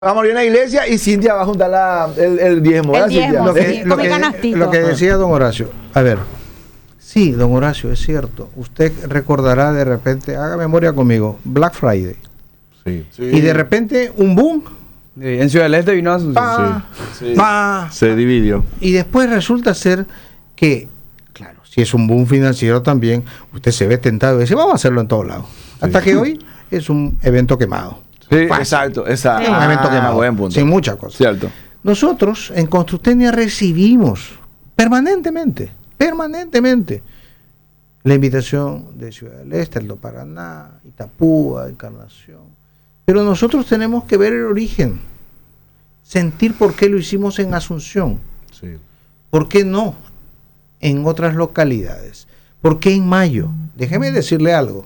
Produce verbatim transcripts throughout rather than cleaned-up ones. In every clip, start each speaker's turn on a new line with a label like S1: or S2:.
S1: Vamos a ir a la iglesia y Cintia va a juntar la, el, el diezmo.
S2: El diezmo,
S3: Lo que,
S2: sí,
S3: lo,
S2: come
S3: que,
S2: canastito.
S3: lo que decía don Horacio, a ver, sí, don Horacio, es cierto, usted recordará de repente, haga memoria conmigo, Black Friday,
S4: Sí.
S1: Sí.
S3: y de repente un boom,
S5: Sí, en Ciudad del Este vino Asunción.
S3: pa,
S1: Sí.
S3: pa,
S4: Se dividió.
S3: y después resulta ser que, claro, si es un boom financiero también, usted se ve tentado y dice, vamos a hacerlo en todos lados, hasta que hoy es un evento quemado.
S1: Sí, exacto, exacto.
S3: Es un evento
S1: Ah,
S3: quemado,
S1: buen punto.
S3: sin muchas cosas.
S1: Cierto.
S3: Nosotros en Constructenia recibimos permanentemente, permanentemente, la invitación de Ciudad del Este, Alto Paraná, Itapúa, Encarnación. Pero nosotros tenemos que ver el origen, sentir por qué lo hicimos en Asunción,
S4: Sí.
S3: por qué no en otras localidades, por qué en mayo. Déjeme decirle algo.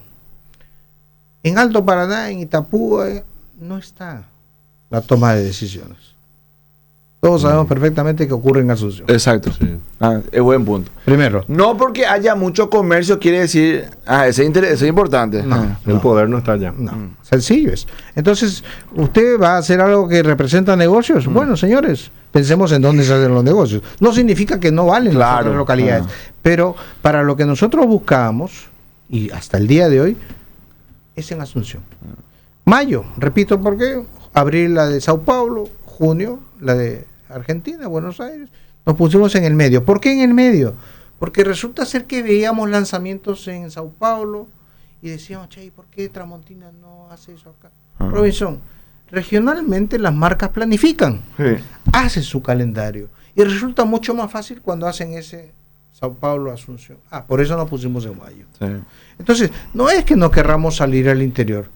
S3: En Alto Paraná, en Itapúa, eh, no está la toma de decisiones. Todos sabemos perfectamente que ocurre en Asunción.
S1: Exacto.
S4: Sí.
S1: Ah, es buen punto.
S3: Primero,
S1: No porque haya mucho comercio quiere decir, ah, ese es, inter- ese es importante.
S3: no,
S1: Ah.
S4: El poder no está allá.
S3: no, sencillo es. Entonces, ¿usted va a hacer algo que representa negocios? Bueno, señores, pensemos en dónde se hacen los negocios. No significa que no valen las
S1: Claro,
S3: otras localidades,
S1: claro.
S3: pero para lo que nosotros buscamos, y hasta el día de hoy, es en Asunción. Mayo, repito, porque abril la de Sao Paulo, junio la de Argentina, Buenos Aires, nos pusimos en el medio. ¿Por qué en el medio? Porque resulta ser que veíamos lanzamientos en Sao Paulo y decíamos, che, ¿por qué Tramontina no hace eso acá?
S1: Ah.
S3: Robinson, regionalmente las marcas planifican,
S1: Sí.
S3: hacen su calendario y resulta mucho más fácil cuando hacen ese Sao Paulo, Asunción. Ah, por eso nos pusimos en mayo.
S1: Sí.
S3: Entonces, no es que no querramos salir al interior.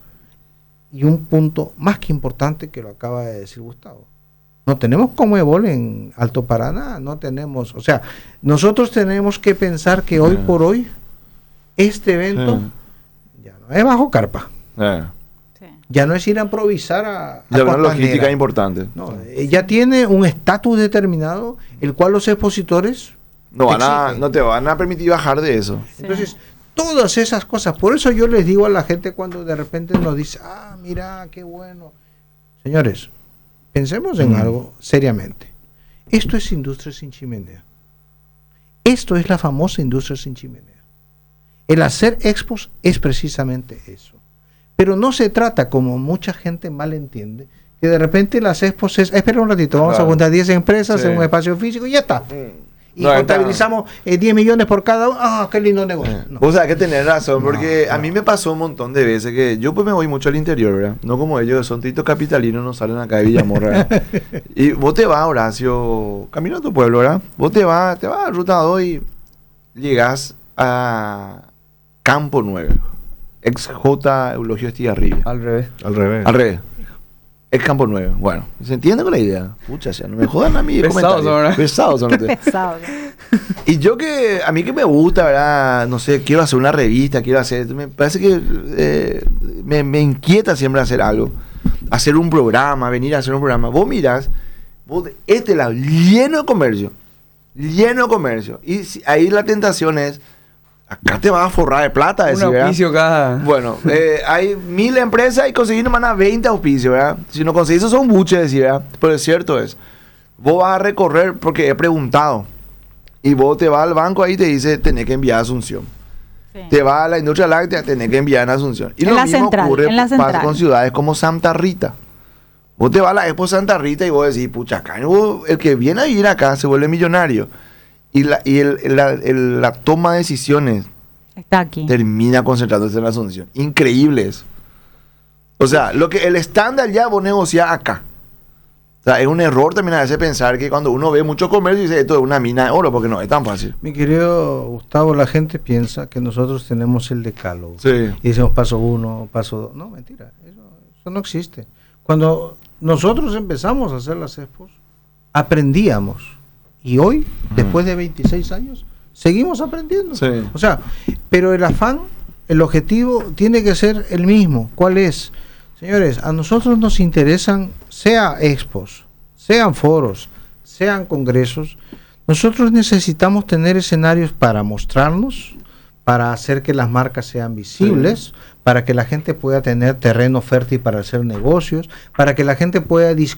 S3: Y un punto más que importante que lo acaba de decir Gustavo. No tenemos Conmebol en Alto Paraná, no tenemos, o sea, nosotros tenemos que pensar que hoy
S1: Sí.
S3: por hoy este evento
S1: Sí.
S3: ya no es bajo carpa,
S1: Eh.
S2: Sí.
S3: ya no es ir a improvisar a, a
S1: Ya una
S3: Costanera.
S1: logística importante.
S3: No, eh, ya tiene un estatus determinado, el cual los expositores
S1: No, van a,
S3: exigen.
S1: no te van a permitir bajar de eso.
S2: Sí.
S3: Entonces, todas esas cosas, por eso yo les digo a la gente cuando de repente nos dice, ah, mira, qué bueno. Señores, pensemos en
S1: Mm.
S3: algo seriamente. Esto es industria sin chimenea. Esto es la famosa industria sin chimenea. El hacer expos es precisamente eso. Pero no se trata, como mucha gente mal entiende, que de repente las expos es, espera un ratito, vamos
S1: Claro.
S3: a juntar diez empresas
S1: Sí.
S3: en un espacio físico y ya está. Y
S1: No, está-
S3: contabilizamos eh, diez millones por cada uno. Ah, qué lindo negocio. No.
S1: Vos sabés que tenés razón, porque
S3: No,
S1: a
S3: no.
S1: mí me pasó un montón de veces que yo pues me voy mucho al interior, ¿verdad? No como ellos, son titos capitalinos, no salen acá de Villamorra. ¿verdad? Y vos te vas, Horacio, camino a tu pueblo, ¿verdad? Vos te vas, te vas a Ruta dos y llegás a Campo nueve, ex J. Eulogio Estigarribia.
S5: Al revés.
S4: Al revés.
S1: Al revés. Es Campo nueve. Bueno, ¿se entiende con la idea? Pucha, ya no me jodan a mí. de
S5: Pesados
S1: comentarios.
S5: son, ¿verdad?
S1: Pesados son
S2: Qué
S1: ustedes.
S2: pesado.
S1: Y yo que, a mí que me gusta, ¿verdad? No sé, quiero hacer una revista, quiero hacer, me parece que eh, me, me inquieta siempre hacer algo. Hacer un programa, venir a hacer un programa. Vos mirás, vos, este lado, lleno de comercio, lleno de comercio. Y si- ahí la tentación es, acá te vas a forrar de plata,
S5: Un
S1: decir, ¿verdad?
S5: auspicio cada...
S1: Bueno, eh, hay mil empresas y conseguir nomás a veinte auspicios, ¿verdad? Si no conseguís eso son buches, decir, ¿verdad? Pero es cierto es. Vos vas a recorrer, porque he preguntado, y vos te vas al banco ahí y te dice, tenés que enviar a Asunción.
S2: Sí.
S1: Te vas a la industria láctea, tenés que enviar a Asunción. Y
S2: En
S1: lo
S2: la
S1: mismo
S2: central,
S1: ocurre
S2: en la
S1: pasa
S2: central.
S1: con ciudades como Santa Rita. Vos te vas a la Expo Santa Rita y vos decís, pucha, acá vos- el que viene a vivir acá se vuelve millonario. Y la, y el- la, el- la toma de decisiones
S2: Está aquí.
S1: termina concentrándose en la Asunción. Increíble eso. O sea, lo que el estándar ya vos negociás acá. O sea, es un error también a veces pensar que cuando uno ve mucho comercio dice esto es una mina de oro, porque no es tan fácil.
S3: Mi querido Gustavo, la gente piensa que nosotros tenemos el decálogo.
S1: Sí.
S3: Y decimos paso uno, paso dos. No, mentira. Eso, eso no existe. Cuando nosotros empezamos a hacer las expos, aprendíamos. Y hoy, después de veintiséis años, seguimos aprendiendo.
S1: Sí.
S3: O sea, pero el afán, el objetivo tiene que ser el mismo. ¿Cuál es? Señores, a nosotros nos interesan, sea expos, sean foros, sean congresos, nosotros necesitamos tener escenarios para mostrarnos, para hacer que las marcas sean visibles, sí. para que la gente pueda tener terreno fértil para hacer negocios, para que la gente pueda discutir